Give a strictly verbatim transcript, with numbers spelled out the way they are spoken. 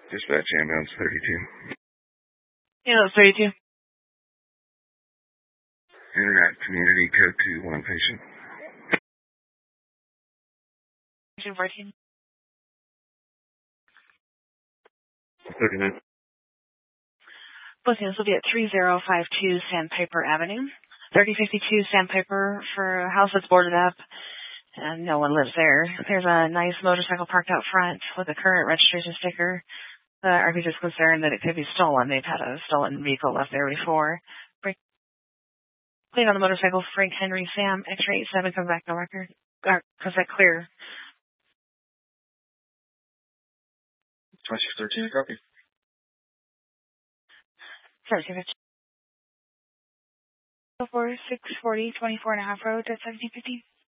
Dispatch ambulance thirty-two. Ambulance thirty-two. Internet community code two, one patient. Patient fourteen. thirty-nine. Booking, this will be at three zero five two Sandpiper Avenue. thirty fifty-two Sandpiper for a house that's boarded up and no one lives there. There's a nice motorcycle parked out front with a current registration sticker. The R P is concerned that it could be stolen. They've had a stolen vehicle left there before. Clean on the motorcycle, Frank Henry Sam, X-ray eight seven, comes back no record. Uh, comes back clear. twenty-six thirteen, copy. Sorry, four six forty, twenty-four and a half road at seventeen fifty.